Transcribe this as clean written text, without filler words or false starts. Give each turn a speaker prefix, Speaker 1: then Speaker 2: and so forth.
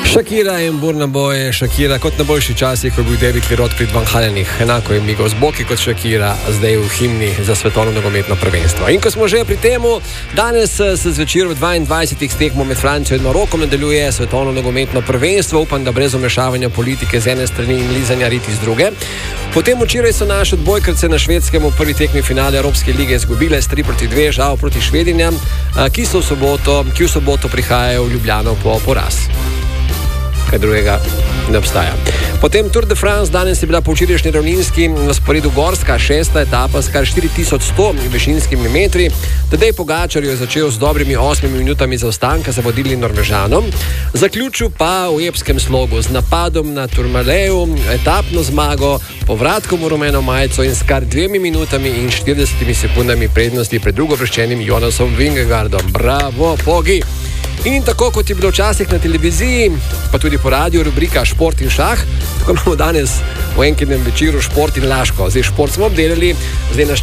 Speaker 1: Shakira in Burna Boy, Shakira kot na boljši časih, ko je bil David Lee Roth pri Van Halenih, enako je Migos Boki kot Shakira, zdaj v himni za svetovno nogometno prvenstvo. In ko smo že pri temu, danes se zvečer v 22. tekmo med Francijo in Marokom nadaljuje svetovno nogometno prvenstvo, upam, da brez vmešavanja politike z ene strani in lizanja rit iz druge. Potem včeraj so naše odbojkarce na Švedskem v prvi tekmi finale Evropske lige izgubile s 3-2, žal proti Švedinjam, ki v soboto prihajajo v Ljubljano po poraz. Kaj drugega ne obstaja. Potem Tour de France, danes je bila po včerajšnji ravninski na sporedu gorska, 6. etapa s kar 4100 višinskimi metri. Tadej Pogačar je začel z dobrimi 8 minutami zaostanka za vodilnim Norvežanom. Zaključil pa v epskem slogu z napadom na Tourmaleju, etapno zmago, povratkom v rumeno majico in s kar 2 minutami in 40 sekundami prednosti pred drugovrščenim Jonasom Vingegaardom. Bravo, Pogi! In tako kot je bilo včasih na televiziji, pa tudi po radiju, rubrika Šport in šah, tako imamo danes v enkinem večeru Šport in Laško. Zdaj šport smo obdelali, zdaj nas